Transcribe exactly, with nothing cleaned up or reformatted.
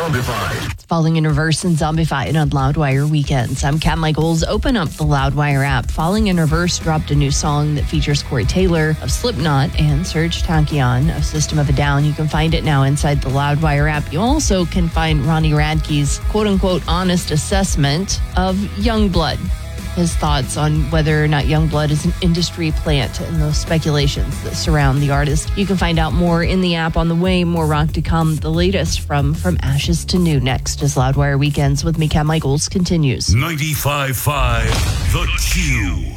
Zombified. It's Falling in Reverse and Zombified on Loudwire Weekends. I'm Kat Michaels. Open up the Loudwire app. Falling in Reverse dropped a new song that features Corey Taylor of Slipknot and Serge Tankian of System of a Down. You can find it now inside the Loudwire app. You also can find Ronnie Radke's quote-unquote honest assessment of Youngblood. His thoughts on whether or not Youngblood is an industry plant and those speculations that surround the artist. You can find out more in the app. On the way, more rock to come. The latest from From Ashes to New next as Loudwire Weekends with me, Kat Michaels, continues. ninety-five point five The Q.